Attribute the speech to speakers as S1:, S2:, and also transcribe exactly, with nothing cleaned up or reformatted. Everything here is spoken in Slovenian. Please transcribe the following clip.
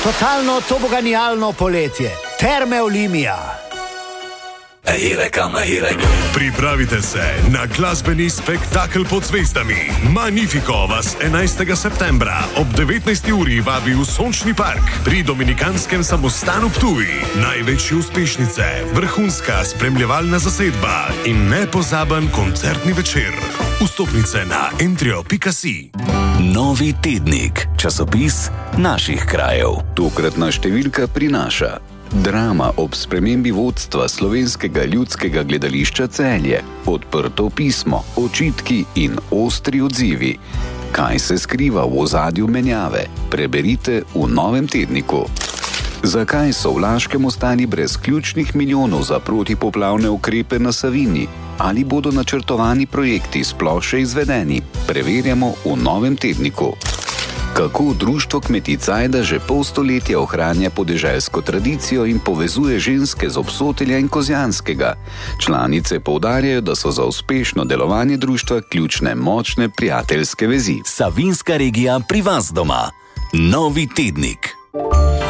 S1: Totalno toboganijalno poletje. Terme Olimia.
S2: Pripravite se na glasbeni spektakel pod zvezdami. Magnifico vas enajstega septembra ob devetnajsti uri vabi v Sončni park pri Dominikanskem samostanu Ptuj. Največje uspešnice, vrhunska spremljevalna zasedba in nepozaben koncertni večer. Vstopnice na entrio pika si.
S3: Novi tednik, časopis naših krajev. Tokratna številka prinaša drama ob spremembi vodstva Slovenskega ljudskega gledališča Celje, odprto pismo, očitki in ostri odzivi. Kaj se skriva v ozadju menjave? Preberite v novem tedniku. Zakaj so v Laškem ostali brez ključnih milijonov za protipoplavne ukrepe na Savinji? Ali bodo načrtovani projekti sploh še izvedeni? Preverjamo v novem tedniku. Kako društvo kmetic Ajda že pol stoletja ohranja podeželsko tradicijo in povezuje ženske z Obsotelja in Kozjanskega. Članice poudarjajo, da so za uspešno delovanje društva ključne močne prijateljske vezi. Savinjska regija pri vas doma. Novi tednik.